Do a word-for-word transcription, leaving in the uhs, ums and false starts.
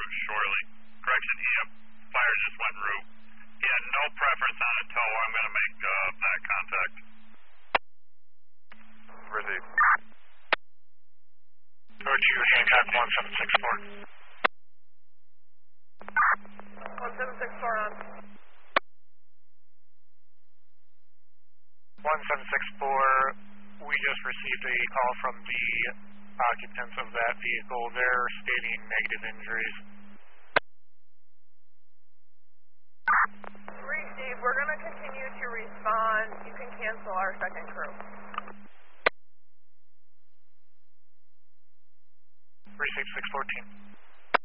route shortly. Correction, he uh, fire just went route. He had no preference on a tow. I'm going to make uh, that contact. Received. Towards you, Hancock one seven six four. one seven six four on. one seven six four, we just received a call from the occupants of that vehicle. They're stating negative injuries. Receive, we're going to continue to respond. You can cancel our second crew. Receive six fourteen.